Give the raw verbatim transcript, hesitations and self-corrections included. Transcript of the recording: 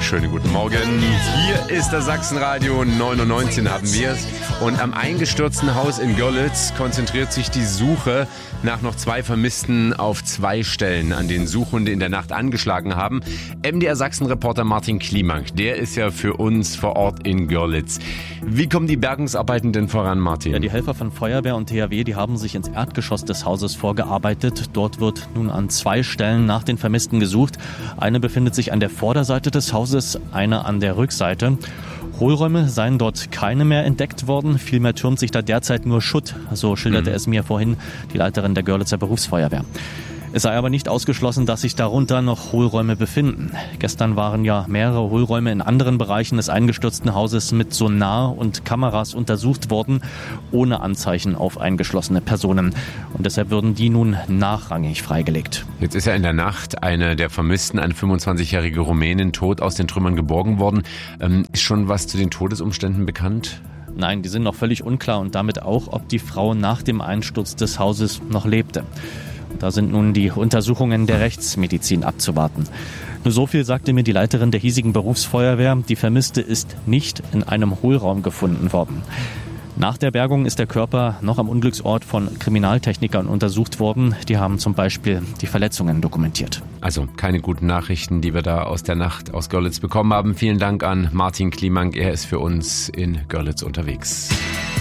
Schönen guten Morgen. Hier ist das Sachsenradio. neun Uhr neunzehn haben wir es. Und am eingestürzten Haus in Görlitz konzentriert sich die Suche nach noch zwei Vermissten auf zwei Stellen, an denen Suchhunde in der Nacht angeschlagen haben. M D R Sachsen-Reporter Martin Klimank, der ist ja für uns vor Ort in Görlitz. Wie kommen die Bergungsarbeiten denn voran, Martin? Ja, die Helfer von Feuerwehr und T H W, die haben sich ins Erdgeschoss des Hauses vorgearbeitet. Dort wird nun an zwei Stellen nach den Vermissten gesucht. Eine befindet sich an der Vorderseite des Hauses, eine an der Rückseite. Hohlräume seien dort keine mehr entdeckt worden. Vielmehr türmt sich da derzeit nur Schutt. So schilderte mhm. es mir vorhin die Leiterin der Görlitzer Berufsfeuerwehr. Es sei aber nicht ausgeschlossen, dass sich darunter noch Hohlräume befinden. Gestern waren ja mehrere Hohlräume in anderen Bereichen des eingestürzten Hauses mit Sonar und Kameras untersucht worden, ohne Anzeichen auf eingeschlossene Personen. Und deshalb würden die nun nachrangig freigelegt. Jetzt ist ja in der Nacht eine der Vermissten, eine fünfundzwanzigjährige Rumänin, tot aus den Trümmern geborgen worden. Ähm, ist schon was zu den Todesumständen bekannt? Nein, die sind noch völlig unklar und damit auch, ob die Frau nach dem Einsturz des Hauses noch lebte. Da sind nun die Untersuchungen der Rechtsmedizin abzuwarten. Nur so viel sagte mir die Leiterin der hiesigen Berufsfeuerwehr. Die Vermisste ist nicht in einem Hohlraum gefunden worden. Nach der Bergung ist der Körper noch am Unglücksort von Kriminaltechnikern untersucht worden. Die haben zum Beispiel die Verletzungen dokumentiert. Also keine guten Nachrichten, die wir da aus der Nacht aus Görlitz bekommen haben. Vielen Dank an Martin Klimank. Er ist für uns in Görlitz unterwegs.